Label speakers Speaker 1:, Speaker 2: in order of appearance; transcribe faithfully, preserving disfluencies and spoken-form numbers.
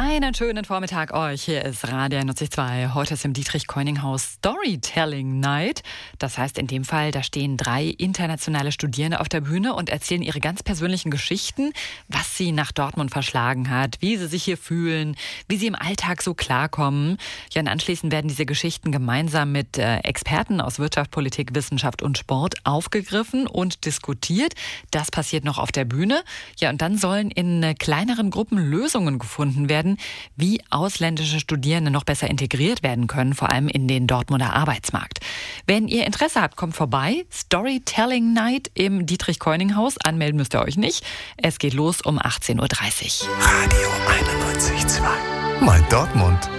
Speaker 1: Einen schönen Vormittag euch. Hier ist Radio einundneunzig Komma zwei. Heute ist im Dietrich-Keuning-Haus Storytelling Night. Das heißt in dem Fall, da stehen drei internationale Studierende auf der Bühne und erzählen ihre ganz persönlichen Geschichten, was sie nach Dortmund verschlagen hat, wie sie sich hier fühlen, wie sie im Alltag so klarkommen. Ja, und anschließend werden diese Geschichten gemeinsam mit äh, Experten aus Wirtschaft, Politik, Wissenschaft und Sport aufgegriffen und diskutiert. Das passiert noch auf der Bühne. Ja, und dann sollen in äh, kleineren Gruppen Lösungen gefunden werden, wie ausländische Studierende noch besser integriert werden können, vor allem in den Dortmunder Arbeitsmarkt. Wenn ihr Interesse habt, kommt vorbei. Storytelling Night im Dietrich-Keuning-Haus. Anmelden müsst ihr euch nicht. Es geht los um achtzehn Uhr dreißig.
Speaker 2: Radio einundneunzig Komma zwei. Mein Dortmund.